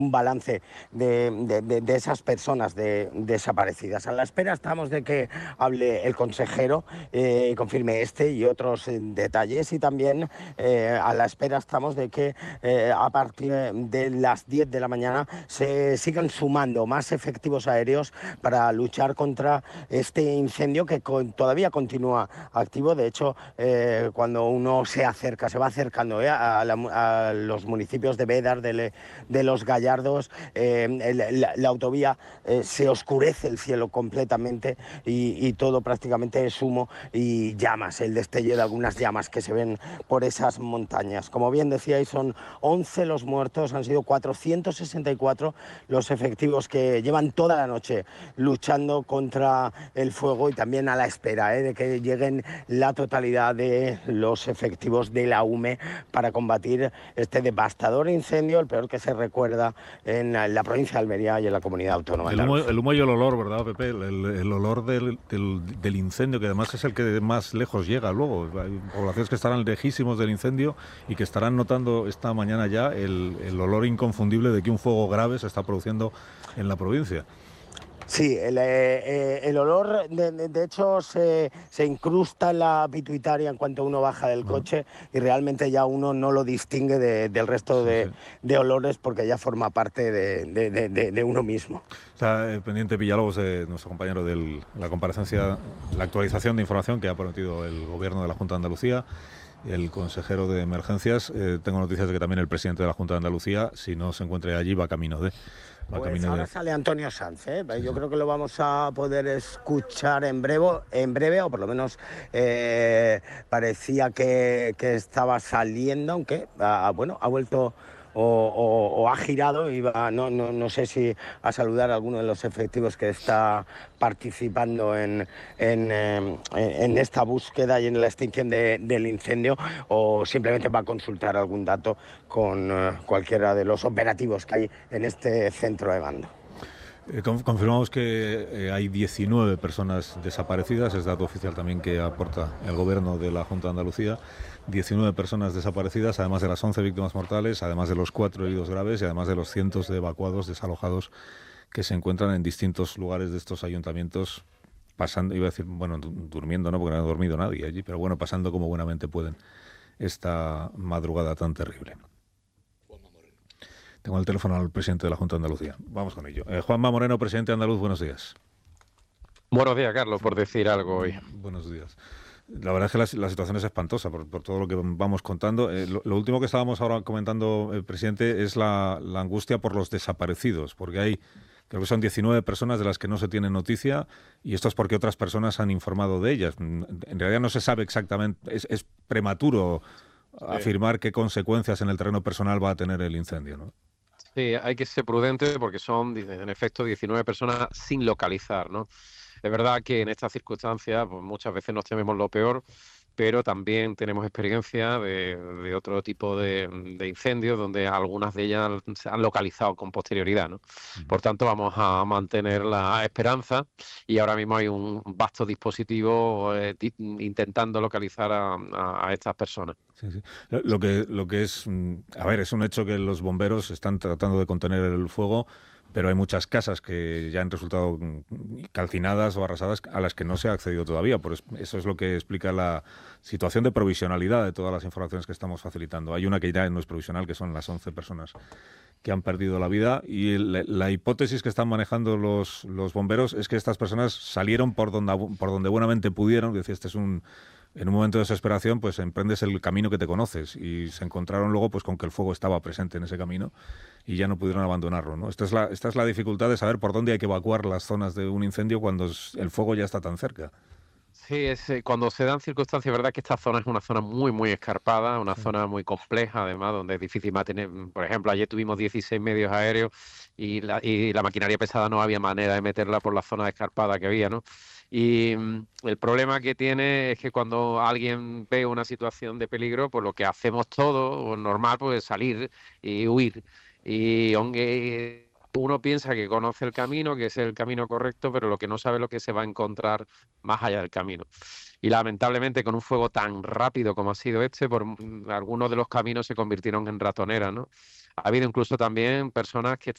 un balance de esas personas desaparecidas. A la espera estamos de que hable el consejero y confirme este y otros detalles, y también a la espera estamos de que a partir de las 10 de la mañana se sigan sumando más efectivos aéreos para luchar contra este incendio que todavía continúa activo. De hecho, cuando uno se va acercando a los municipios de Bédar, de Los Gallardos, la autovía, se oscurece el cielo completamente y todo prácticamente es humo y llamas, el destello de algunas llamas que se ven por esas montañas. Como bien decíais, son 11 los muertos, han sido 464 los efectivos que llevan toda la noche luchando contra el fuego, y también a la espera de que lleguen la totalidad de los efectivos de la UME para combatir este devastador incendio, el peor que se recuerda en la provincia de Almería y en la comunidad autónoma andaluza. El humo y el olor, ¿verdad, Pepe? El olor del incendio, que además es el que más lejos llega luego. Hay poblaciones que estarán lejísimos del incendio y que estarán notando esta mañana ya el olor inconfundible de que un fuego grave se está produciendo en la provincia. Sí, el olor, de hecho, se incrusta en la pituitaria en cuanto uno baja del coche, y realmente ya uno no lo distingue del resto de olores, porque ya forma parte de uno mismo. Está pendiente Villalobos, nuestro compañero, de la comparecencia, la actualización de información que ha prometido el Gobierno de la Junta de Andalucía, el consejero de Emergencias. Tengo noticias de que también el presidente de la Junta de Andalucía, si no se encuentra allí, va camino de... Pues ahora sale Antonio Sanz, Yo creo que lo vamos a poder escuchar en breve, o por lo menos parecía que estaba saliendo, aunque ha vuelto o ha girado y va, no sé si a saludar a alguno de los efectivos que está participando en esta búsqueda y en la extinción del incendio, o simplemente va a consultar algún dato con cualquiera de los operativos que hay en este centro de mando. Confirmamos que hay 19 personas desaparecidas, es dato oficial también que aporta el Gobierno de la Junta de Andalucía. 19 personas desaparecidas, además de las 11 víctimas mortales, además de los 4 heridos graves y además de los cientos de evacuados, desalojados, que se encuentran en distintos lugares de estos ayuntamientos, pasando, iba a decir, bueno, durmiendo, no, porque no ha dormido nadie allí, pero bueno, pasando como buenamente pueden esta madrugada tan terrible. Tengo el teléfono al presidente de la Junta de Andalucía. Vamos con ello. Juanma Moreno, presidente andaluz, buenos días. Buenos días, Carlos, por decir algo hoy. Buenos días. La verdad es que la situación es espantosa por todo lo que vamos contando. Lo último que estábamos ahora comentando, presidente, es la angustia por los desaparecidos, porque hay, creo que son 19 personas de las que no se tiene noticia, y esto es porque otras personas han informado de ellas. En realidad no se sabe exactamente, es prematuro afirmar qué consecuencias en el terreno personal va a tener el incendio, ¿no? Sí, hay que ser prudente porque son, en efecto, 19 personas sin localizar, ¿no? Es verdad que en estas circunstancias pues, muchas veces nos tememos lo peor, pero también tenemos experiencia de otro tipo de incendios donde algunas de ellas se han localizado con posterioridad, ¿no? Por tanto, vamos a mantener la esperanza, y ahora mismo hay un vasto dispositivo intentando localizar a estas personas. Sí, sí. Lo que es, a ver, es un hecho que los bomberos están tratando de contener el fuego, pero hay muchas casas que ya han resultado calcinadas o arrasadas a las que no se ha accedido todavía. Por eso es lo que explica la situación de provisionalidad de todas las informaciones que estamos facilitando. Hay una que ya no es provisional, que son las 11 personas que han perdido la vida, y la hipótesis que están manejando los bomberos es que estas personas salieron por donde buenamente pudieron. Es decir, en un momento de desesperación, pues emprendes el camino que te conoces, y se encontraron luego pues con que el fuego estaba presente en ese camino y ya no pudieron abandonarlo, ¿no? Esta es la dificultad de saber por dónde hay que evacuar las zonas de un incendio cuando el fuego ya está tan cerca. Sí, cuando se dan circunstancias, verdad que esta zona es una zona muy, muy escarpada, una zona muy compleja, además, donde es difícil mantener. Por ejemplo, ayer tuvimos 16 medios aéreos y la maquinaria pesada no había manera de meterla por la zona escarpada que había, ¿no? Y el problema que tiene es que cuando alguien ve una situación de peligro, pues lo que hacemos todo, normal, pues es salir y huir. Y aunque uno piensa que conoce el camino, que es el camino correcto, pero lo que no sabe es lo que se va a encontrar más allá del camino. Y lamentablemente con un fuego tan rápido como ha sido por algunos de los caminos se convirtieron en ratoneras, ¿no? Ha habido incluso también personas que